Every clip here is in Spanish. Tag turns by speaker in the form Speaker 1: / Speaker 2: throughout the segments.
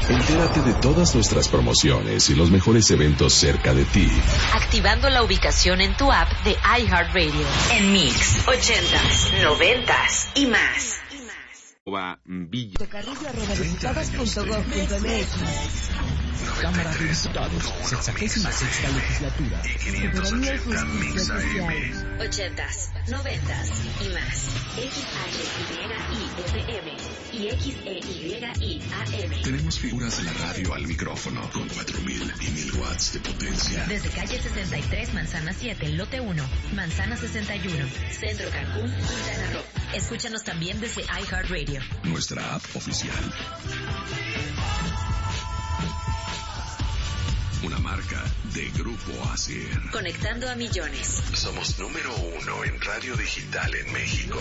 Speaker 1: Entérate de todas nuestras promociones y los mejores eventos cerca de ti.
Speaker 2: Activando la ubicación en tu app de iHeartRadio. En Mix, 80s, 90s y más.
Speaker 3: Villa.
Speaker 4: Cámara de Diputados, 66ª legislatura.
Speaker 2: Y 580 Mix AM. 80s, 90s y más. XHYIFM y XEYI AM.
Speaker 1: Tenemos figuras de la radio al micrófono con 4,000 y 1,000 watts de potencia.
Speaker 2: Desde calle 63, Manzana 7, Lote 1, Manzana 61, Centro Cancún, Quintana Roo. Escúchanos también desde iHeartRadio.
Speaker 1: Nuestra app oficial. Una marca de Grupo ASIR.
Speaker 2: Conectando a millones.
Speaker 1: Somos número 1 en radio digital en México.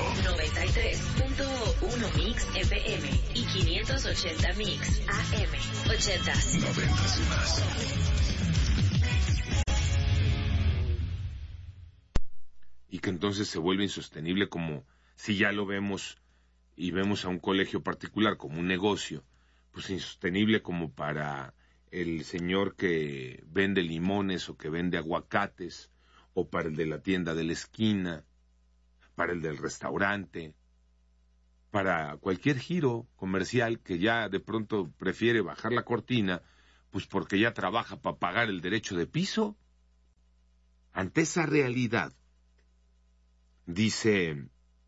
Speaker 2: 93.1 Mix FM y 580 Mix AM. 80s.
Speaker 1: 90s y más.
Speaker 3: Y que entonces se vuelve insostenible, como si ya lo vemos y vemos a un colegio particular como un negocio, pues insostenible como para el señor que vende limones o que vende aguacates, o para el de la tienda de la esquina, para el del restaurante, para cualquier giro comercial que ya de pronto prefiere bajar la cortina, pues porque ya trabaja para pagar el derecho de piso. Ante esa realidad, dice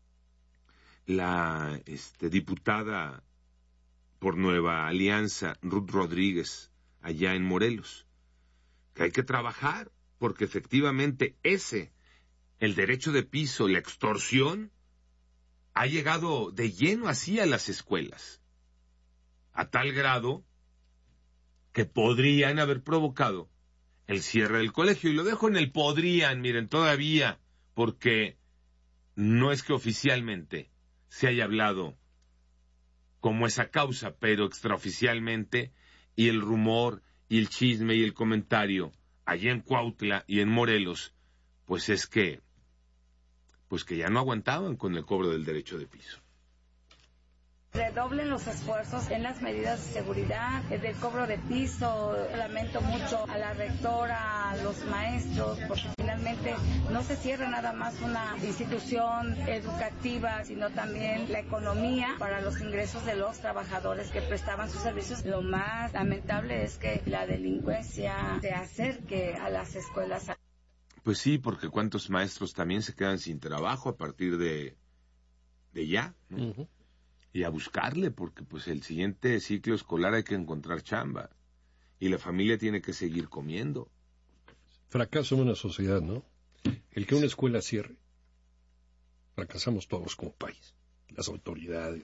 Speaker 3: la diputada por Nueva Alianza, Ruth Rodríguez, allá en Morelos, que hay que trabajar, porque efectivamente el derecho de piso, la extorsión, ha llegado de lleno así a las escuelas, a tal grado que podrían haber provocado el cierre del colegio. Y lo dejo en el podrían, miren, todavía, porque no es que oficialmente se haya hablado como esa causa, pero extraoficialmente, y el rumor, y el chisme, y el comentario, allá en Cuautla y en Morelos, pues es que ya no aguantaban con el cobro del derecho de piso.
Speaker 5: Redoblen los esfuerzos en las medidas de seguridad, del cobro de piso. Lamento mucho a la rectora, a los maestros, porque finalmente no se cierra nada más una institución educativa, sino también la economía para los ingresos de los trabajadores que prestaban sus servicios. Lo más lamentable es que la delincuencia se acerque a las escuelas.
Speaker 3: Pues sí, porque cuántos maestros también se quedan sin trabajo a partir de ya, ¿no? Uh-huh. Y a buscarle, porque pues el siguiente ciclo escolar hay que encontrar chamba. Y la familia tiene que seguir comiendo.
Speaker 6: Fracaso en una sociedad, ¿no? El que una escuela cierre. Fracasamos todos como país. Las autoridades.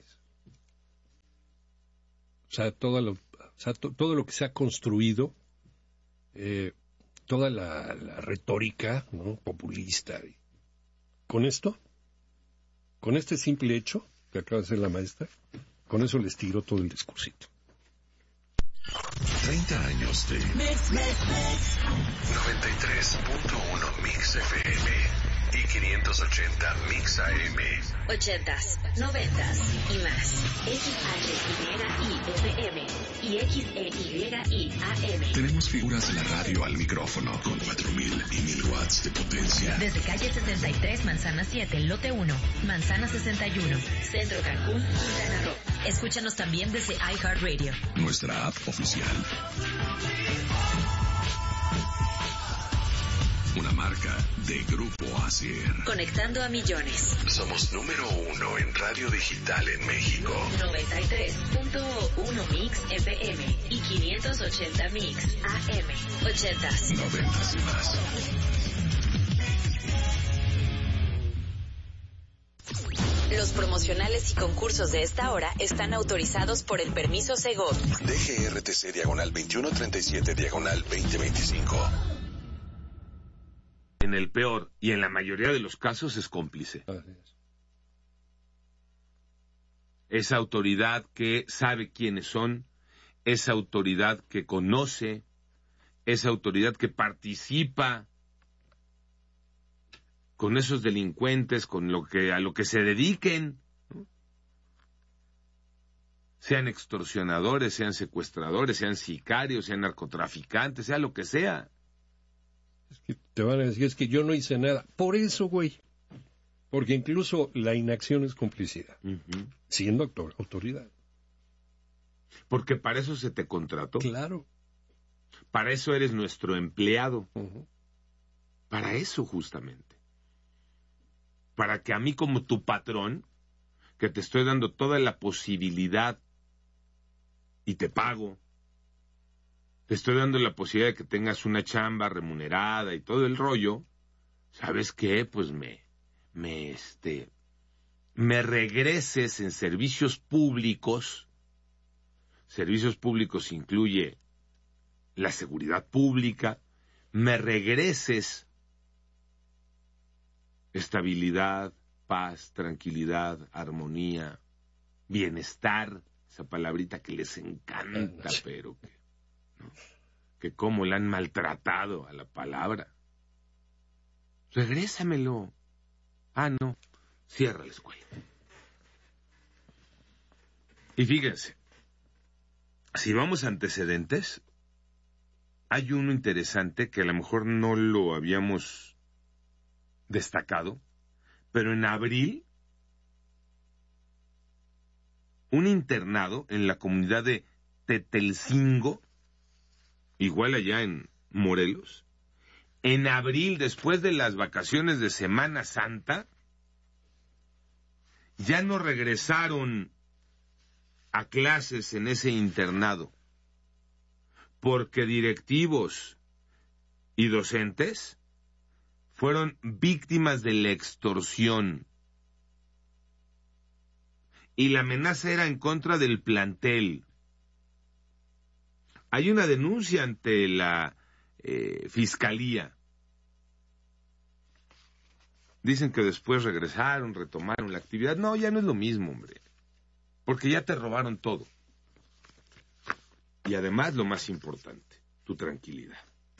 Speaker 6: O sea, todo lo que se ha construido, toda la retórica, ¿no?, populista. Con este simple hecho que acaba de ser la maestra, con eso les tiro todo el discursito.
Speaker 1: 30 años de 93.1 Mix FM y 580 Mix AM.
Speaker 2: 80s, 90s y más. XHYIFM y XEYI AM.
Speaker 1: Tenemos figuras de la radio al micrófono con 4,000 y 1,000 watts de potencia.
Speaker 2: Desde calle 63, Manzana 7, Lote 1, Manzana 61, Centro Cancún, Quintana Roo. Escúchanos también desde iHeartRadio.
Speaker 1: Nuestra app oficial. Una marca de Grupo ASIR.
Speaker 2: Conectando a millones.
Speaker 1: Somos número 1 en radio digital en México.
Speaker 2: 93.1 Mix FM y 580 Mix AM. 80s.
Speaker 1: 90s y más.
Speaker 2: Los promocionales y concursos de esta hora están autorizados por el permiso Segov.
Speaker 1: DGRTC /2137/2025.
Speaker 3: En el peor y en la mayoría de los casos es cómplice. Esa autoridad que sabe quiénes son, esa autoridad que conoce, esa autoridad que participa con esos delincuentes, a lo que se dediquen, ¿no? sean extorsionadores, sean secuestradores, sean sicarios, sean narcotraficantes, sea lo que sea.
Speaker 6: Es que te van a decir, es que yo no hice nada. Por eso, güey. Porque incluso la inacción es complicidad, siendo autoridad.
Speaker 3: Porque para eso se te contrató.
Speaker 6: Claro.
Speaker 3: Para eso eres nuestro empleado. Para eso, justamente. Para que a mí, como tu patrón, que te estoy dando toda la posibilidad y te pago, te estoy dando la posibilidad de que tengas una chamba remunerada y todo el rollo, ¿sabes qué? Pues me regreses en servicios públicos. Servicios públicos incluye la seguridad pública. Me regreses estabilidad, paz, tranquilidad, armonía, bienestar, esa palabrita que les encanta, pero que cómo la han maltratado a la palabra. Regrésamelo. Ah, no, cierra la escuela. Y fíjense, si vamos a antecedentes, hay uno interesante que a lo mejor no lo habíamos destacado, pero en abril, un internado en la comunidad de Tetelcingo, igual allá en Morelos, en abril, después de las vacaciones de Semana Santa, ya no regresaron a clases en ese internado, porque directivos y docentes fueron víctimas de la extorsión. Y la amenaza era en contra del plantel. Hay una denuncia ante la Fiscalía. Dicen que después regresaron, retomaron la actividad. No, ya no es lo mismo, hombre. Porque ya te robaron todo. Y además, lo más importante, tu tranquilidad.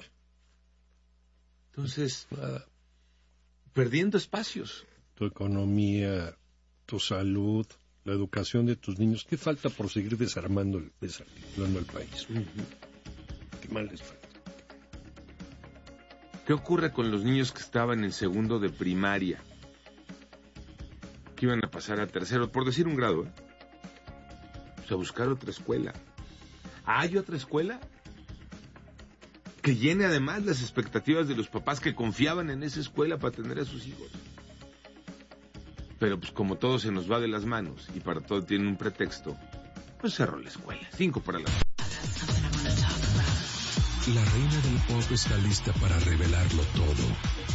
Speaker 3: Entonces, perdiendo espacios.
Speaker 6: Tu economía, tu salud, la educación de tus niños. ¿Qué falta por seguir desarmando el país? ¿Qué mal les falta?
Speaker 3: ¿Qué ocurre con los niños que estaban en segundo de primaria? Que iban a pasar a tercero, por decir un grado, Pues a buscar otra escuela. ¿Hay otra escuela? Que llene además las expectativas de los papás que confiaban en esa escuela para tener a sus hijos. Pero pues como todo se nos va de las manos y para todo tiene un pretexto, pues cerró la escuela. 5 para las...
Speaker 1: La reina del pop está lista para revelarlo todo.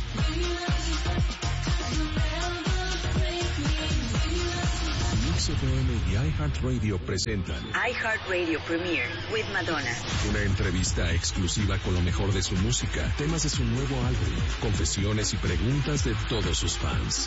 Speaker 1: Mix FM y iHeartRadio presentan
Speaker 2: iHeartRadio Premiere with Madonna.
Speaker 1: una entrevista exclusiva con lo mejor de su música, temas de su nuevo álbum, confesiones y preguntas de todos sus fans.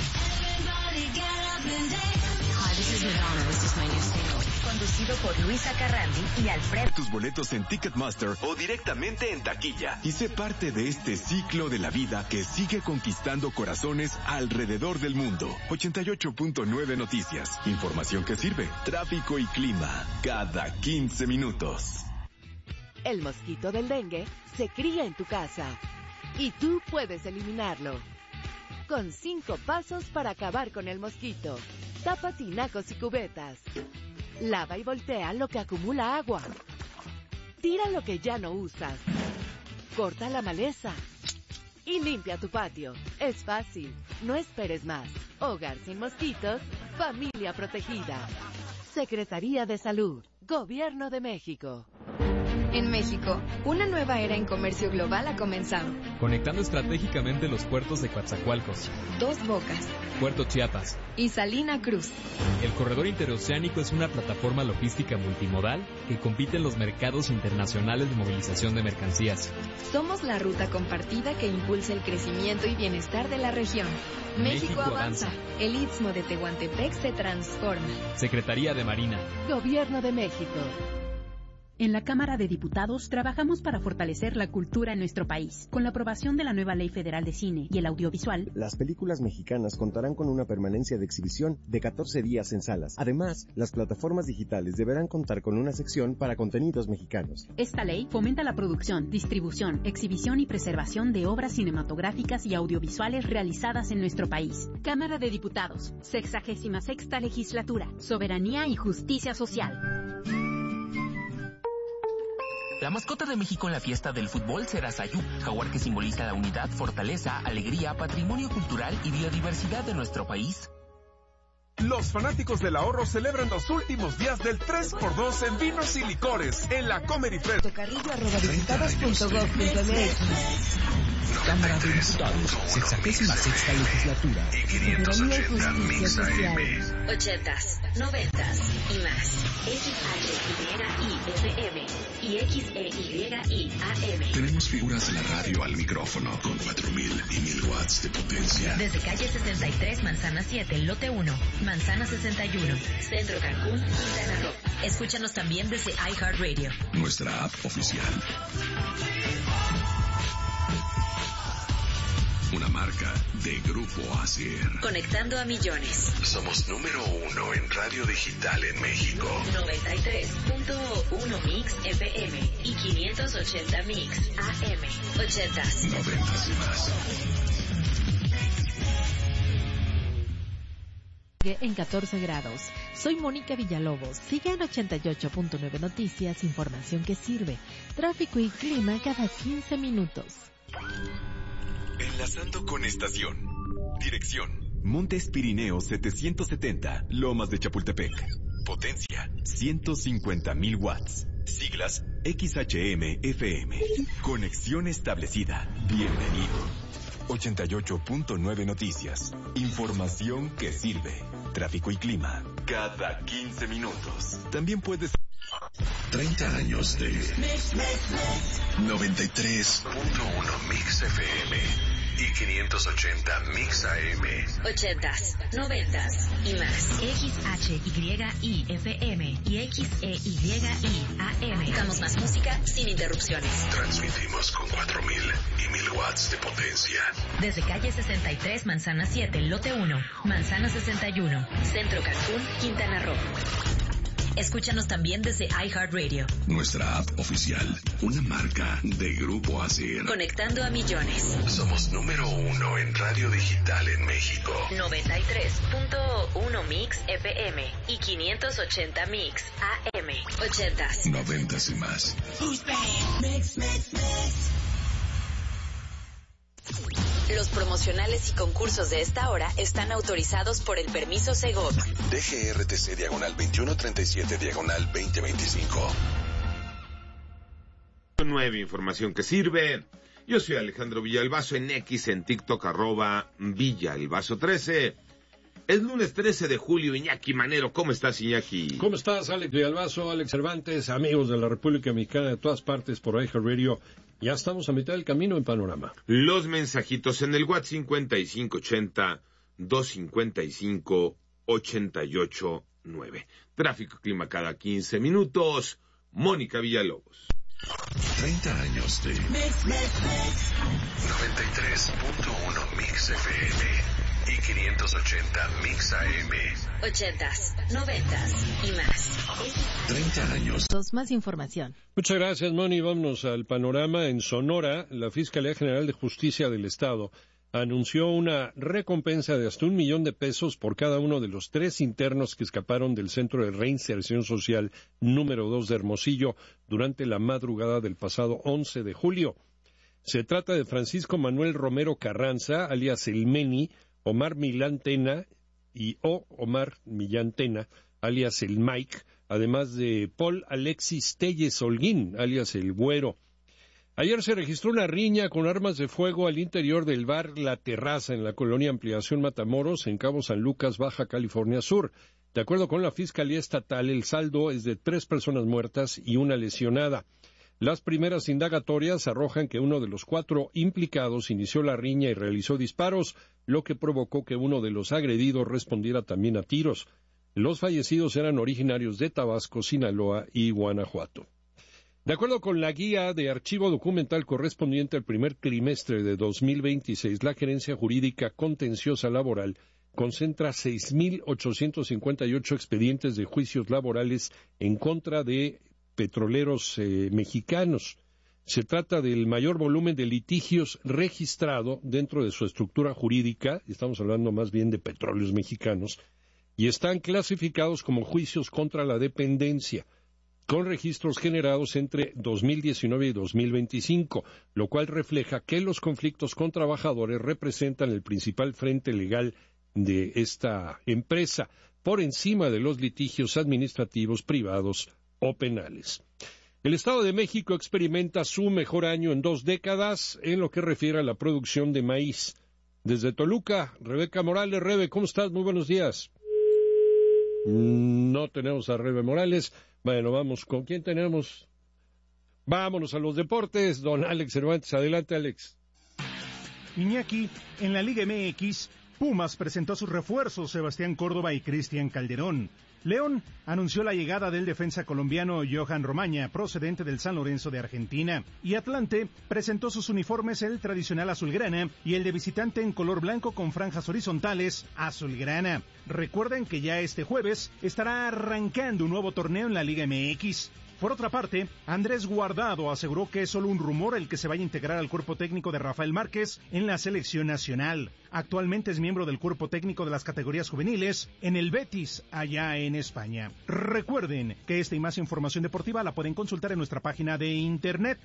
Speaker 2: Hi, this is Madonna. This is my new single. Conducido por Luisa Carrandi y Alfredo.
Speaker 7: Tus boletos en Ticketmaster o directamente en taquilla y sé parte de este ciclo de la vida que sigue conquistando corazones alrededor del mundo. 88.9 Noticias. Información que sirve. Tráfico y clima. Cada 15 minutos.
Speaker 8: El mosquito del dengue se cría en tu casa y tú puedes eliminarlo. Con 5 pasos para acabar con el mosquito. Tapa tinacos y cubetas. Lava y voltea lo que acumula agua. Tira lo que ya no usas. Corta la maleza. Y limpia tu patio. Es fácil. No esperes más. Hogar sin mosquitos. Familia protegida. Secretaría de Salud. Gobierno de México.
Speaker 9: En México, una nueva era en comercio global ha comenzado.
Speaker 10: Conectando estratégicamente los puertos de Coatzacoalcos,
Speaker 9: Dos Bocas
Speaker 10: Puerto Chiapas
Speaker 9: y Salina Cruz.
Speaker 10: El corredor interoceánico es una plataforma logística multimodal que compite en los mercados internacionales de movilización de mercancías.
Speaker 9: Somos la ruta compartida que impulsa el crecimiento y bienestar de la región. México avanza. El Istmo de Tehuantepec se transforma.
Speaker 10: Secretaría de Marina.
Speaker 8: Gobierno de México.
Speaker 11: En la Cámara de Diputados trabajamos para fortalecer la cultura en nuestro país. Con la aprobación de la nueva Ley Federal de Cine y el Audiovisual,
Speaker 12: las películas mexicanas contarán con una permanencia de exhibición de 14 días en salas. Además, las plataformas digitales deberán contar con una sección para contenidos mexicanos.
Speaker 11: Esta ley fomenta la producción, distribución, exhibición y preservación de obras cinematográficas y audiovisuales realizadas en nuestro país. Cámara de Diputados, 66ª Legislatura, Soberanía y Justicia Social.
Speaker 13: La mascota de México en la fiesta del fútbol será Sayú, jaguar que simboliza la unidad, fortaleza, alegría, patrimonio cultural y biodiversidad de nuestro país.
Speaker 14: Los fanáticos del ahorro celebran los últimos días del 3x2 en vinos y licores en la Comedy Fest.
Speaker 8: Carrillo@diputados.gov.mx.
Speaker 4: Cámara de Diputados, 66ª Legislatura.
Speaker 1: Y 580 Mix AM.
Speaker 2: 80s, 90s y más. XHYIFM y XEYIAM.
Speaker 1: Tenemos figuras de la radio al micrófono con 4000 y 1000 watts de potencia.
Speaker 2: Desde calle 63, Manzana 7, Lote 1, Manzana 61, Centro Cancún, Quintana Roo. Escúchanos también desde iHeartRadio.
Speaker 1: Nuestra app oficial. Una marca de Grupo ASIR.
Speaker 2: Conectando a millones.
Speaker 1: Somos número 1 en radio digital en México.
Speaker 2: 93.1 Mix FM y 580 Mix AM. 80s.
Speaker 1: 90s y más.
Speaker 15: En 14 grados. Soy Mónica Villalobos. Sigue en 88.9 Noticias, información que sirve. Tráfico y clima cada 15 minutos.
Speaker 7: Enlazando con estación. Dirección: Montes Pirineos 770, Lomas de Chapultepec. Potencia: 150,000 watts. Siglas: XHM-FM. Conexión establecida. Bienvenido. 88.9 Noticias. Información que sirve. Tráfico y clima cada 15 minutos. También puedes...
Speaker 1: 30 años de 93.1 Mix FM y 580 Mix AM.
Speaker 2: 80s, 90s y más. XHYIFM y XEYIAM. Damos más música sin interrupciones.
Speaker 1: Transmitimos con 4000 y 1000 watts de potencia.
Speaker 2: Desde calle 63, Manzana 7, Lote 1, Manzana 61, Centro Cancún, Quintana Roo. Escúchanos también desde iHeartRadio.
Speaker 1: Nuestra app oficial, una marca de Grupo ASIR.
Speaker 2: Conectando a millones.
Speaker 1: Somos número 1 en radio digital en México.
Speaker 2: 93.1 Mix FM y 580 Mix AM. 80s.
Speaker 1: 90s y más.
Speaker 2: Los promocionales y concursos de esta hora están autorizados por el permiso Segov.
Speaker 1: DGRTC /27/2025.
Speaker 3: 9, información que sirve. Yo soy Alejandro Villalbazo en X, en TikTok, @Villalbazo13. Es lunes 13 de julio, Iñaki Manero. ¿Cómo estás, Iñaki?
Speaker 6: ¿Cómo estás, Alex Villalbazo, Alex Cervantes, amigos de la República Mexicana de todas partes por iHeartRadio? Ya estamos a mitad del camino en Panorama.
Speaker 3: Los mensajitos en el WhatsApp 5580-255-889. Tráfico y clima cada 15 minutos. Mónica Villalobos.
Speaker 1: 30 años de 93.1 Mix FM y 580 Mix AM.
Speaker 2: 80s, 90s y más.
Speaker 1: 30 años.
Speaker 15: Más información.
Speaker 6: Muchas gracias, Moni. Vámonos al panorama. En Sonora, la Fiscalía General de Justicia del Estado anunció una recompensa de hasta $1 millón por cada uno de los 3 internos que escaparon del Centro de Reinserción Social número 2 de Hermosillo durante la madrugada del pasado 11 de julio. Se trata de Francisco Manuel Romero Carranza, alias El Meni, Omar Millán Tena y Omar Millán Tena, alias El Mike, además de Paul Alexis Telles Holguín, alias El Güero. Ayer se registró una riña con armas de fuego al interior del bar La Terraza en la colonia Ampliación Matamoros, en Cabo San Lucas, Baja California Sur. De acuerdo con la Fiscalía Estatal, el saldo es de 3 personas muertas y 1 lesionada. Las primeras indagatorias arrojan que uno de los 4 implicados inició la riña y realizó disparos, lo que provocó que uno de los agredidos respondiera también a tiros. Los fallecidos eran originarios de Tabasco, Sinaloa y Guanajuato. De acuerdo con la guía de archivo documental correspondiente al primer trimestre de 2026, la Gerencia Jurídica Contenciosa Laboral concentra 6.858 expedientes de juicios laborales en contra de petroleros mexicanos. Se trata del mayor volumen de litigios registrado dentro de su estructura jurídica, estamos hablando más bien de petróleos mexicanos, y están clasificados como juicios contra la dependencia, con registros generados entre 2019 y 2025, lo cual refleja que los conflictos con trabajadores representan el principal frente legal de esta empresa, por encima de los litigios administrativos, privados o penales. El Estado de México experimenta su mejor año en 2 décadas en lo que refiere a la producción de maíz. Desde Toluca, Rebeca Morales. Rebe, ¿cómo estás? Muy buenos días. No tenemos a Rebe Morales. Bueno, vamos, ¿con quién tenemos? Vámonos a los deportes. Don Alex Cervantes, adelante, Alex.
Speaker 16: Iñaki, en la Liga MX, Pumas presentó sus refuerzos Sebastián Córdoba y Cristian Calderón. León anunció la llegada del defensa colombiano Johan Romaña, procedente del San Lorenzo de Argentina. Y Atlante presentó sus uniformes, el tradicional azulgrana y el de visitante en color blanco con franjas horizontales azulgrana. Recuerden que ya este jueves estará arrancando un nuevo torneo en la Liga MX. Por otra parte, Andrés Guardado aseguró que es solo un rumor el que se vaya a integrar al cuerpo técnico de Rafael Márquez en la selección nacional. Actualmente es miembro del cuerpo técnico de las categorías juveniles en el Betis, allá en España. Recuerden que esta y más información deportiva la pueden consultar en nuestra página de internet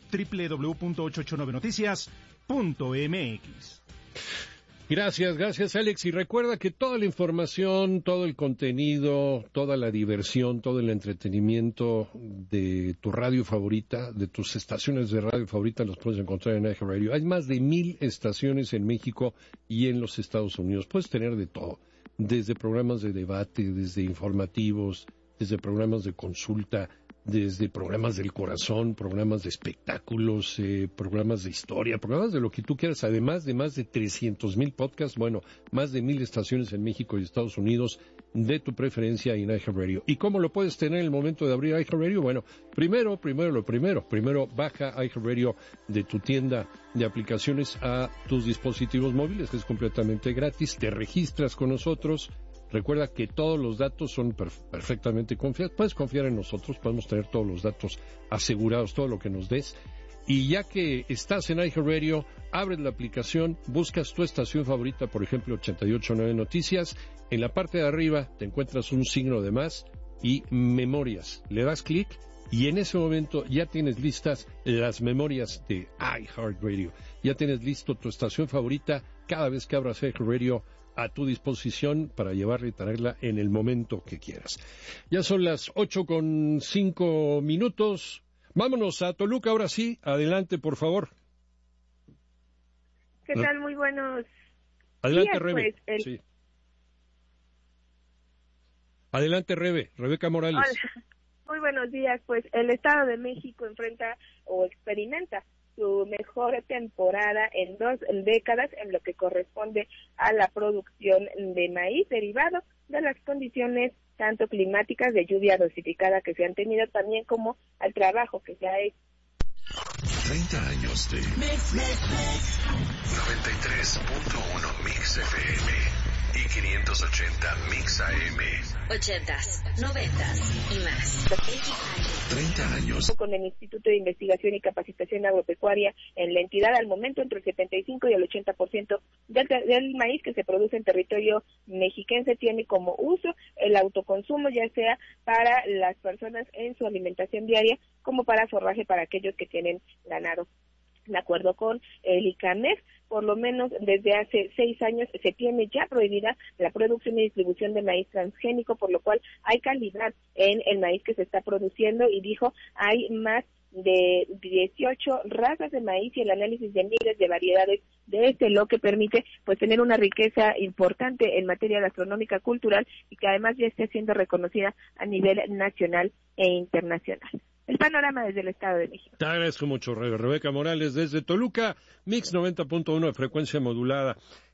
Speaker 16: www.889noticias.mx.
Speaker 6: Gracias Alex, y recuerda que toda la información, todo el contenido, toda la diversión, todo el entretenimiento de tu radio favorita, de tus estaciones de radio favorita, los puedes encontrar en iHeartRadio. Hay más de 1,000 estaciones en México y en los Estados Unidos. Puedes tener de todo, desde programas de debate, desde informativos, desde programas de consulta, desde programas del corazón, programas de espectáculos, programas de historia, programas de lo que tú quieras, además de más de 300,000 podcasts, bueno, más de 1,000 estaciones en México y Estados Unidos de tu preferencia en iHeartRadio. ¿Y cómo lo puedes tener en el momento de abrir iHeartRadio? Bueno, primero baja iHeartRadio de tu tienda de aplicaciones a tus dispositivos móviles, que es completamente gratis, te registras con nosotros. Recuerda que todos los datos son perfectamente confiables. Puedes confiar en nosotros, podemos tener todos los datos asegurados, todo lo que nos des. Y ya que estás en iHeartRadio, abres la aplicación, buscas tu estación favorita, por ejemplo, 889 Noticias. En la parte de arriba te encuentras un signo de más y memorias. Le das clic y en ese momento ya tienes listas las memorias de iHeartRadio. Ya tienes listo tu estación favorita cada vez que abras iHeartRadio a tu disposición para llevarla y traerla en el momento que quieras. Ya son las 8:05. Vámonos a Toluca, ahora sí. Adelante, por favor.
Speaker 17: ¿Qué tal? Muy buenos
Speaker 6: Adelante,
Speaker 17: días,
Speaker 6: Rebe.
Speaker 17: Pues,
Speaker 6: sí. Adelante, Rebeca Morales.
Speaker 17: Hola. Muy buenos días. Pues el Estado de México enfrenta o experimenta su mejor temporada en 2 décadas en lo que corresponde a la producción de maíz derivado de las condiciones tanto climáticas de lluvia dosificada que se han tenido, también como al trabajo que se ha hecho.
Speaker 1: 30 años de 93.1 Mix FM y 580 Mix AM.
Speaker 2: 80s, 90s y más.
Speaker 1: 30 años.
Speaker 17: Con el Instituto de Investigación y Capacitación Agropecuaria en la entidad, al momento entre el 75 y el 80% del maíz que se produce en territorio mexiquense tiene como uso el autoconsumo, ya sea para las personas en su alimentación diaria como para forraje para aquellos que tienen ganado. De acuerdo con el ICANEF, por lo menos desde hace 6 años se tiene ya prohibida la producción y distribución de maíz transgénico, por lo cual hay calidad en el maíz que se está produciendo, y dijo, hay más de 18 razas de maíz y el análisis de miles de variedades de lo que permite pues tener una riqueza importante en materia gastronómica, cultural, y que además ya esté siendo reconocida a nivel nacional e internacional. El panorama desde el Estado de México.
Speaker 6: Te agradezco mucho, Rebeca Morales, desde Toluca, Mix 90.1 de frecuencia modulada.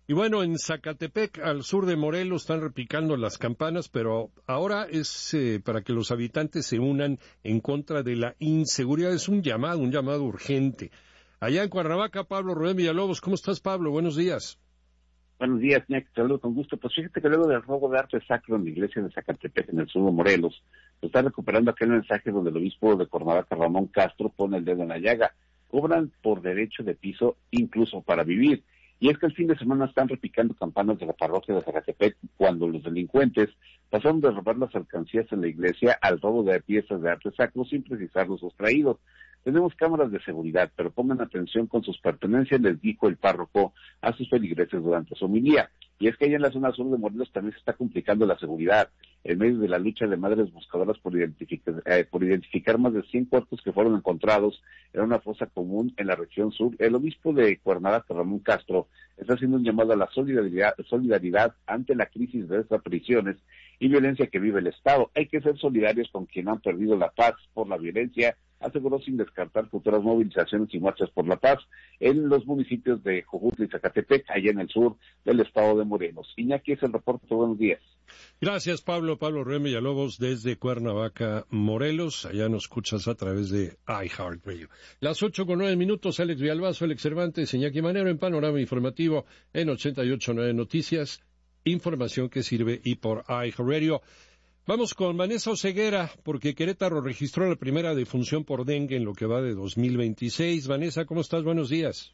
Speaker 6: Y bueno, en Zacatepec, al sur de Morelos, están replicando las campanas, pero ahora es para que los habitantes se unan en contra de la inseguridad. Es un llamado urgente. Allá en Cuernavaca, Pablo Rubén Villalobos. ¿Cómo estás, Pablo? Buenos días.
Speaker 18: Buenos días, Nick. Te saludo con gusto. Pues fíjate que luego del robo de arte sacro en la iglesia de Zacatepec, en el sur de Morelos, se está recuperando aquel mensaje donde el obispo de Cuernavaca, Ramón Castro, pone el dedo en la llaga. Cobran por derecho de piso, incluso para vivir. Y es que el fin de semana están repicando campanas de la parroquia de Zacatepec cuando los delincuentes pasaron de robar las alcancías en la iglesia al robo de piezas de arte sacro sin precisar los sustraídos. Tenemos cámaras de seguridad, pero pongan atención con sus pertenencias, les dijo el párroco a sus feligreses durante su homilía. Y es que allá en la zona sur de Morelos también se está complicando la seguridad, en medio de la lucha de madres buscadoras por identificar más de 100 cuerpos que fueron encontrados en una fosa común en la región sur. El obispo de Cuernavaca, Ramón Castro, está haciendo un llamado a la solidaridad ante la crisis de desapariciones y violencia que vive el Estado. Hay que ser solidarios con quienes han perdido la paz por la violencia, aseguró, sin descartar futuras movilizaciones y marchas por la paz en los municipios de Jojutla y Zacatepec, allá en el sur del estado de Morelos. Iñaki, es el reporte. Buenos días.
Speaker 6: Gracias, Pablo. Pablo Rubén Villalobos desde Cuernavaca, Morelos. Allá nos escuchas a través de iHeartRadio. Las 8:09, Alex Villalbazo, Alex Cervantes, Iñaki Manero en Panorama Informativo en 88.9 Noticias. Información que sirve y por iHeartRadio. Vamos con Vanessa Oseguera, porque Querétaro registró la primera defunción por dengue en lo que va de 2026. Vanessa, ¿cómo estás? Buenos días.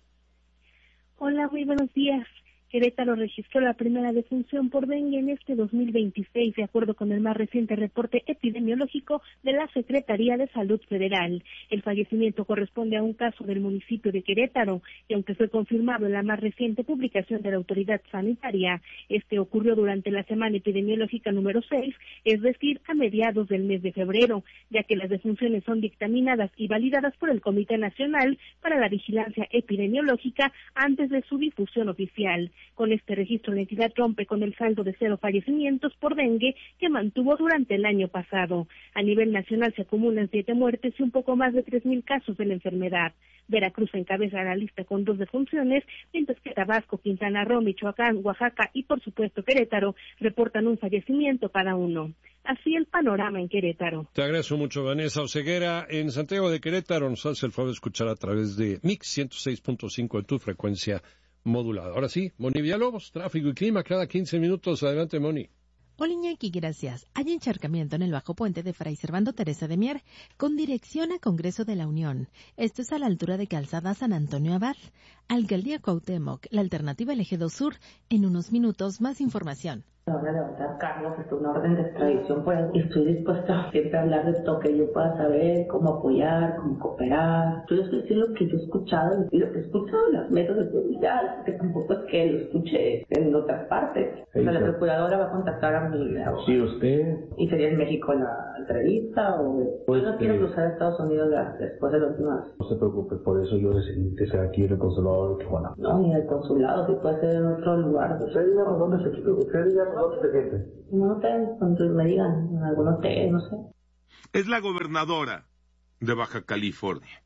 Speaker 19: Hola, muy buenos días. Querétaro registró la primera defunción por dengue en este 2026, de acuerdo con el más reciente reporte epidemiológico de la Secretaría de Salud Federal. El fallecimiento corresponde a un caso del municipio de Querétaro, y aunque fue confirmado en la más reciente publicación de la autoridad sanitaria, este ocurrió durante la semana epidemiológica número 6, es decir, a mediados del mes de febrero, ya que las defunciones son dictaminadas y validadas por el Comité Nacional para la Vigilancia Epidemiológica antes de su difusión oficial. Con este registro, la entidad rompe con el saldo de 0 fallecimientos por dengue que mantuvo durante el año pasado. A nivel nacional se acumulan 7 muertes y un poco más de 3,000 casos de la enfermedad. Veracruz encabeza la lista con 2 defunciones, mientras que Tabasco, Quintana Roo, Michoacán, Oaxaca y por supuesto Querétaro reportan un fallecimiento cada uno. Así el panorama en Querétaro.
Speaker 6: Te agradezco mucho, Vanessa Oseguera. En Santiago de Querétaro nos hace el favor de escuchar a través de Mix 106.5 en tu frecuencia modulada. Ahora sí, Moni Villalobos, tráfico y clima cada 15 minutos. Adelante, Moni.
Speaker 15: Hola, Iñaki, gracias. Hay encharcamiento en el Bajo Puente de Fray Servando Teresa de Mier con dirección a Congreso de la Unión. Esto es a la altura de Calzada San Antonio Abad. Alcaldía Cuauhtémoc, la alternativa al Eje 2 Sur. En unos minutos, más información.
Speaker 20: A la hora de levantar cargos, una orden de extradición, pues estoy dispuesta siempre a hablar de todo que yo pueda saber, cómo apoyar, cómo cooperar. Yo estoy diciendo lo que yo he escuchado y lo que he escuchado en las mesas de seguridad, que tampoco es que lo escuche en otras partes. Sí, o sea, la procuradora va a contactar a mi abogado.
Speaker 21: Sí, usted.
Speaker 20: ¿Y sería en México la entrevista o...? Pues no quiero cruzar a Estados Unidos después de la última.
Speaker 21: No se preocupe, por eso yo decidí que sea aquí en el consulado de Tijuana.
Speaker 20: No, ni el consulado, si puede ser en otro lugar.
Speaker 21: Usted diga dónde se quiere, usted diga dónde se quiere.
Speaker 20: No sé, cuando me digan, en algún hotel, no sé.
Speaker 3: Es la gobernadora de Baja California.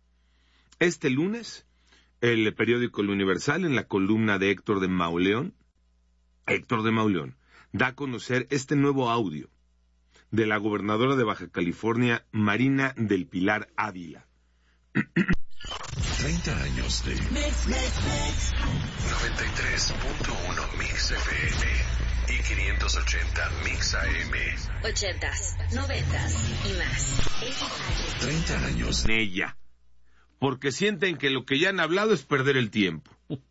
Speaker 3: Este lunes, el periódico El Universal, en la columna de Héctor de Mauleón, da a conocer este nuevo audio de la gobernadora de Baja California, Marina del Pilar Ávila.
Speaker 1: 30 años de 93.1 Mix FM y 580 Mix AM.
Speaker 2: 80s, 90s y más.
Speaker 3: 30 años en ella, porque sienten que lo que ya han hablado es perder el tiempo.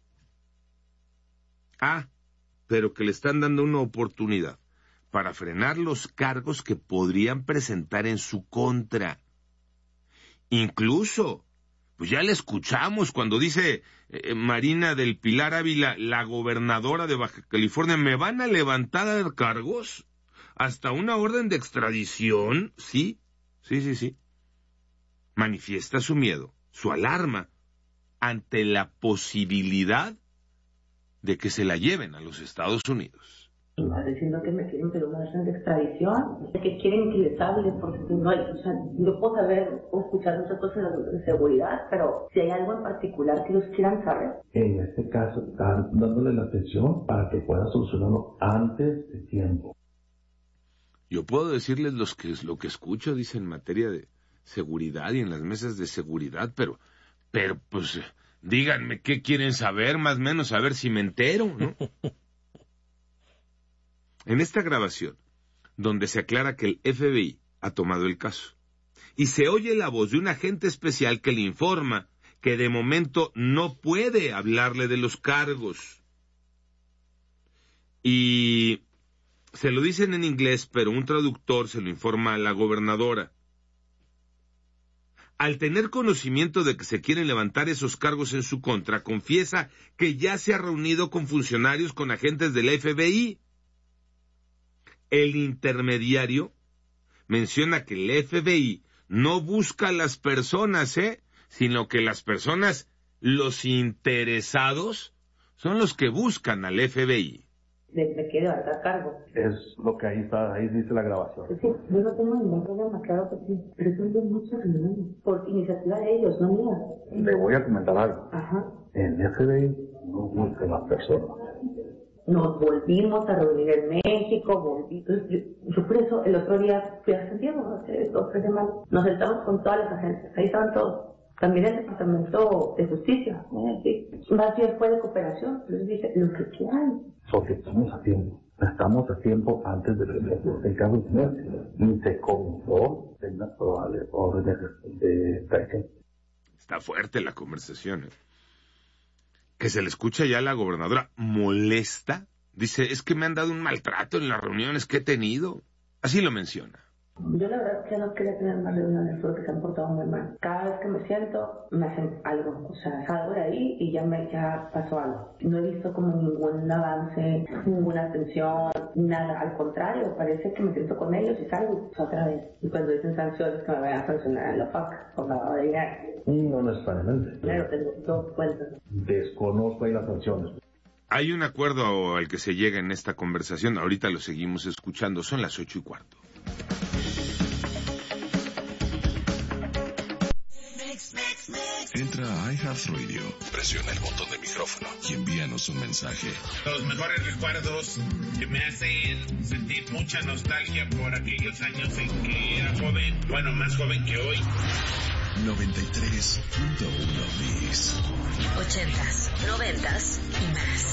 Speaker 3: Pero que le están dando una oportunidad para frenar los cargos que podrían presentar en su contra. Incluso, pues ya le escuchamos cuando dice Marina del Pilar Ávila, la gobernadora de Baja California, ¿me van a levantar cargos? ¿Hasta una orden de extradición? Sí. Manifiesta su miedo, su alarma, ante la posibilidad de que se la lleven a los Estados Unidos.
Speaker 20: Estás diciendo que me quieren pedir una orden de extradición, que quieren que les hable, porque no hay, o sea, yo puedo saber o escuchar muchas cosas de seguridad, pero si hay algo en particular que ellos quieran saber.
Speaker 21: En este caso están dándole la atención para que pueda solucionarlo antes de tiempo.
Speaker 3: Yo puedo decirles lo que escucho, dice, en materia de seguridad y en las mesas de seguridad, pero pues díganme qué quieren saber, más o menos, a ver si me entero, ¿no? En esta grabación, donde se aclara que el FBI ha tomado el caso, y se oye la voz de un agente especial que le informa que de momento no puede hablarle de los cargos. Y se lo dicen en inglés, pero un traductor se lo informa a la gobernadora. Al tener conocimiento de que se quieren levantar esos cargos en su contra, confiesa que ya se ha reunido con funcionarios, con agentes del FBI. El intermediario menciona que el FBI no busca a las personas, sino que las personas, los interesados, son los que buscan al FBI.
Speaker 20: Me quiere levantar cargo.
Speaker 21: Es lo que ahí dice la grabación.
Speaker 20: Sí, yo no tengo ningún problema, claro que sí. Pero son de muchas reuniones, por iniciativa de ellos, no mía.
Speaker 21: Le voy a comentar algo.
Speaker 20: Ajá.
Speaker 21: El FBI no busca a las personas.
Speaker 20: Nos volvimos a reunir en México, yo por eso el otro día fui a Santiago, hace 2 o 3 semanas, nos sentamos con todas las agencias, ahí estaban todos, también el Departamento de Justicia, sí. Más bien fue de cooperación, les dije, lo que quieran.
Speaker 21: Porque estamos a tiempo antes de que el caso y se comenzó en una probable orden de extradición.
Speaker 3: Está fuerte la conversación, que se le escucha ya a la gobernadora molesta. Dice, es que me han dado un maltrato en las reuniones que he tenido. Así lo menciona.
Speaker 20: Yo la verdad que no quería tener más reuniones porque se han portado muy mal. Cada vez que me siento, me hacen algo. O sea, salgo de ahí y ya pasó algo. No he visto como ningún avance, ninguna atención, nada. Al contrario, parece que me siento con ellos y salgo otra vez. Y cuando dicen sanciones, que me vayan a sancionar en la FAC por lavado de dinero.
Speaker 21: No necesariamente.
Speaker 20: Claro, tengo 2 cuentas.
Speaker 21: Desconozco ahí las sanciones.
Speaker 3: Hay un acuerdo al que se llega en esta conversación. Ahorita lo seguimos escuchando. Son las 8:15.
Speaker 1: Entra a iHeartRadio, presiona el botón de micrófono y envíanos un mensaje.
Speaker 5: Los mejores recuerdos que me hacen sentir mucha nostalgia por aquellos años en que era joven, bueno, más joven que hoy.
Speaker 1: 93.1 Bis.
Speaker 2: 80s, 90s y más.